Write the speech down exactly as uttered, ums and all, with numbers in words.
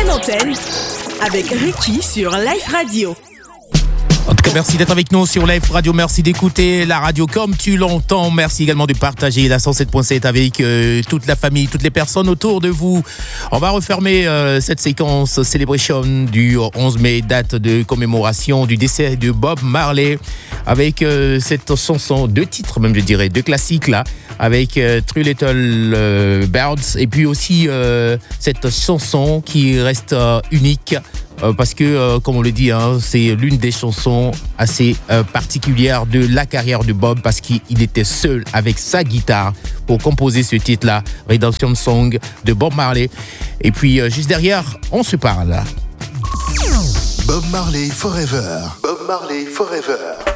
l'antenne avec Ricky sur Life Radio. En tout cas, merci d'être avec nous sur Life Radio. Merci d'écouter la radio comme tu l'entends. Merci également de partager la cent sept point sept avec euh, toute la famille, toutes les personnes autour de vous. On va refermer euh, cette séquence Celebration du onze mai, date de commémoration du décès de Bob Marley, avec euh, cette chanson, deux titres même je dirais, deux classiques là, avec euh, Three Little euh, Birds, et puis aussi euh, cette chanson qui reste euh, unique. Euh, parce que, euh, comme on le dit, hein, c'est l'une des chansons assez euh, particulières de la carrière de Bob, parce qu'il était seul avec sa guitare pour composer ce titre-là, Redemption Song de Bob Marley. Et puis, euh, juste derrière, on se parle. Bob Marley Forever. Bob Marley Forever.